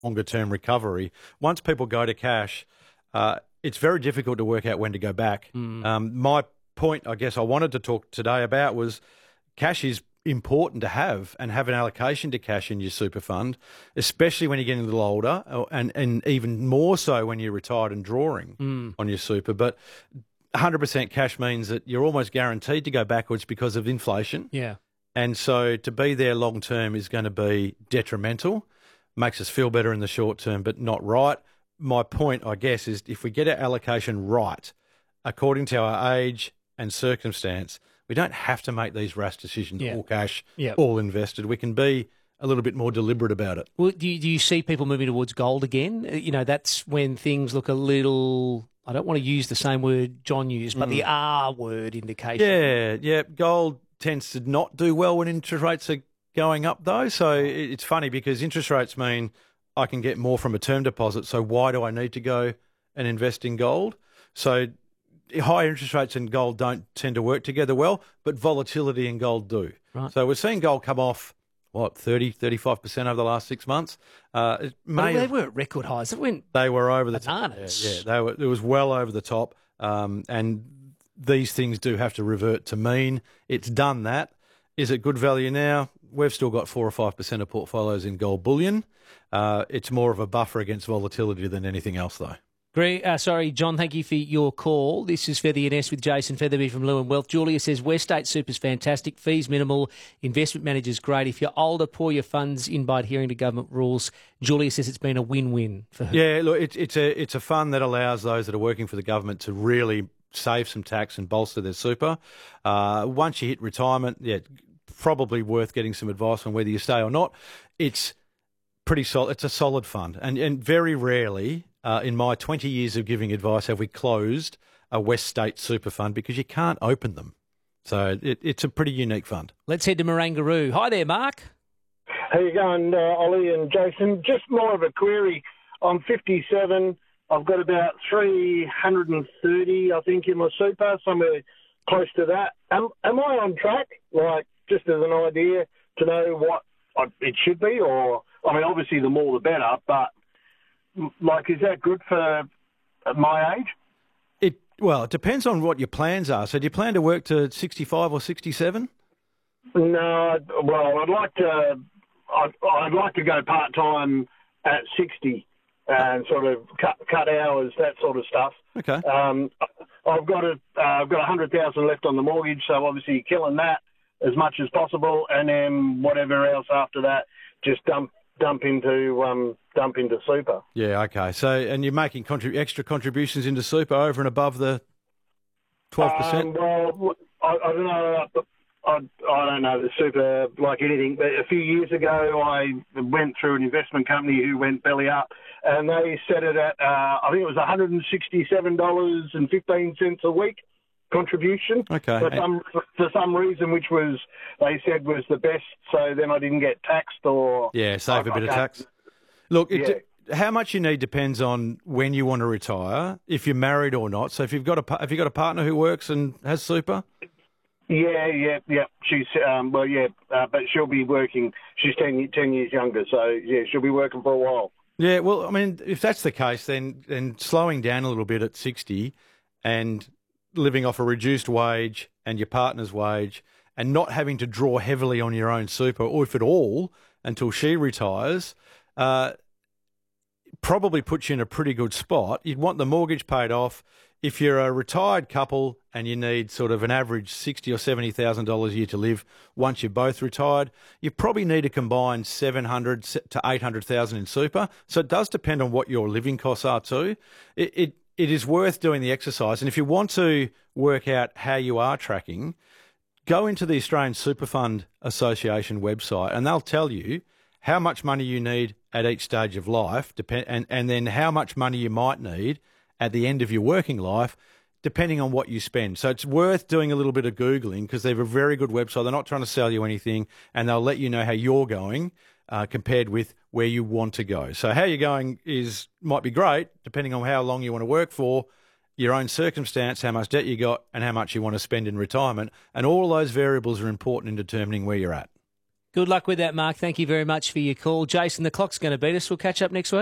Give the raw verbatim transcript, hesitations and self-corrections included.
longer term recovery. Once people go to cash, uh, it's very difficult to work out when to go back. Mm. Um, my point, I guess, I wanted to talk today about was cash is important to have and have an allocation to cash in your super fund, especially when you're getting a little older, and, and even more so when you're retired and drawing mm. on your super. But one hundred percent cash means that you're almost guaranteed to go backwards because of inflation. Yeah. And so to be there long term is going to be detrimental, makes us feel better in the short term, but not right. My point, I guess, is if we get our allocation right, according to our age and circumstance, we don't have to make these rash decisions, yeah. all cash, yeah. all invested. We can be a little bit more deliberate about it. Well, do you, do you see people moving towards gold again? You know, that's when things look a little, I don't want to use the same word John used, but mm. the R word indication. Yeah, yeah. Gold tends to not do well when interest rates are going up, though. So it's funny because interest rates mean I can get more from a term deposit. So why do I need to go and invest in gold? So high interest rates and gold don't tend to work together well, but volatility and gold do. Right. So we're seeing gold come off, what, thirty, thirty-five percent over the last six months. Uh, it may well, they have, were at record highs. It went they were over the bananas. top. Yeah, yeah, they were, it was well over the top. Um, and these things do have to revert to mean. It's done that. Is it good value now? We've still got four or five percent of portfolios in gold bullion. Uh, it's more of a buffer against volatility than anything else, though. Great. Uh, sorry, John, thank you for your call. This is Feather and S with Jason Featherby from Lewin Wealth. Julia says West State Super's fantastic, fees minimal, investment manager's great. If you're older, pour your funds in by adhering to government rules. Julia says it's been a win-win for her. Yeah, look, it's, it's, a, it's a fund that allows those that are working for the government to really save some tax and bolster their super. Uh, once you hit retirement, yeah, probably worth getting some advice on whether you stay or not. It's pretty solid. It's a solid fund, and and very rarely uh, in my twenty years of giving advice have we closed a West State super fund because you can't open them. So it, it's a pretty unique fund. Let's head to Marangaroo. Hi there, Mark. How you going, uh, Ollie and Jason? Just more of a query. I'm fifty-seven. I've got about three hundred thirty, I think, in my super, somewhere close to that. Am, am I on track? Like, just as an idea to know what it should be, or I mean, obviously the more the better, but like, is that good for my age? It well, it depends on what your plans are. So, do you plan to work to sixty-five or sixty-seven? No, well, I'd like to. I'd, I'd like to go part time at sixty and sort of cut cut hours, that sort of stuff. Okay. Um, I've got a uh, I've got a hundred thousand left on the mortgage, so obviously killing that as much as possible, and then whatever else after that, just dump dump into um, dump into super. Yeah, okay. So, and you're making contrib- extra contributions into super over and above the twelve percent? Um, well, I, I don't know. I, I don't know the super like anything, but a few years ago I went through an investment company who went belly up, and they set it at, uh, I think it was one hundred sixty-seven dollars and fifteen cents a week contribution. Okay. For some, for some reason, which was, they said was the best, so then I didn't get taxed or... Yeah, save I, a bit I of tax. Look, it, yeah. how much you need depends on when you want to retire, if you're married or not. So if you've got a, have you got a partner who works and has super? Yeah, yeah, yeah. She's um, well, yeah, uh, but she'll be working. She's ten, ten years younger, so yeah, she'll be working for a while. Yeah, well, I mean, if that's the case, then then slowing down a little bit at sixty, and living off a reduced wage and your partner's wage, and not having to draw heavily on your own super, or if at all, until she retires, uh, probably puts you in a pretty good spot. You'd want the mortgage paid off. If you're a retired couple and you need sort of an average sixty or seventy thousand dollars a year to live once you're both retired, you probably need a combined seven hundred to eight hundred thousand in super. So it does depend on what your living costs are too. It, it it is worth doing the exercise, and if you want to work out how you are tracking, go into the Australian Super Fund Association website, and they'll tell you how much money you need at each stage of life, depend and and then how much money you might need at the end of your working life, depending on what you spend. So it's worth doing a little bit of Googling, because they have a very good website. They're not trying to sell you anything, and they'll let you know how you're going uh, compared with where you want to go. So how you're going is might be great, depending on how long you want to work for, your own circumstance, how much debt you got, and how much you want to spend in retirement. And all those variables are important in determining where you're at. Good luck with that, Mark. Thank you very much for your call. Jason, the clock's going to beat us. We'll catch up next week.